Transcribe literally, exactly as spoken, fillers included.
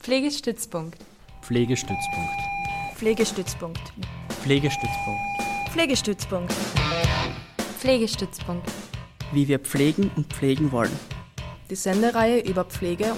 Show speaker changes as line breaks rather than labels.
Pflegestützpunkt.
Pflegestützpunkt.
Pflegestützpunkt.
Pflegestützpunkt.
Pflegestützpunkt.
Pflegestützpunkt.
Wie wir pflegen und pflegen wollen.
Die Sendereihe über Pflege